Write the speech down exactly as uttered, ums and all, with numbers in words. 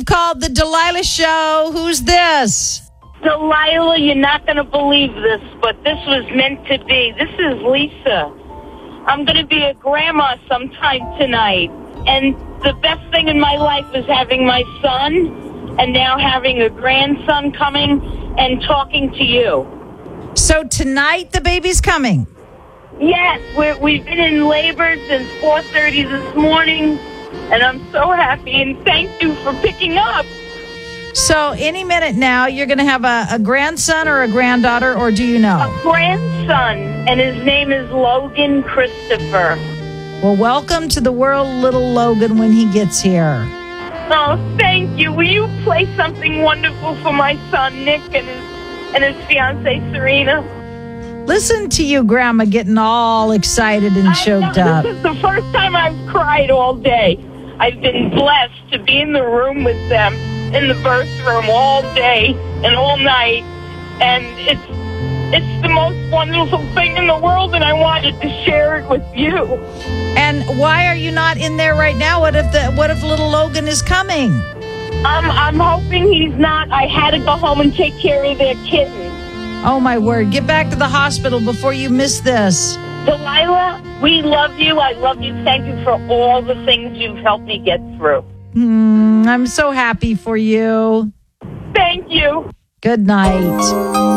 You've called the Delilah Show. Who's this? Delilah, you're not going to believe this, but this was meant to be. This is Lisa. I'm going to be a grandma sometime tonight. And the best thing in my life is having my son and now having a grandson coming and talking to you. So tonight the baby's coming? Yes, we're, we've been in labor since four thirty this morning, and I'm so happy, and thank you for picking up. So any minute now, you're going to have a, a grandson or a granddaughter, or do you know? A grandson, and his name is Logan Christopher. Well, welcome to the world, little Logan, when he gets here. Oh, thank you. Will you play something wonderful for my son, Nick, and his, and his fiancée, Serena? Listen to you, Grandma, getting all excited and choked I know, up. This is the first time I've cried all day. I've been blessed to be in the room with them, in the birth room all day and all night, and it's it's the most wonderful thing in the world, and I wanted to share it with you. And why are you not in there right now? What if the what if little Logan is coming? Um, I'm hoping he's not. I had to go home and take care of their kitten. Oh, my word. Get back to the hospital before you miss this. Delilah, we love you. I love you. Thank you for all the things you've helped me get through. Mm, I'm so happy for you. Thank you. Good night.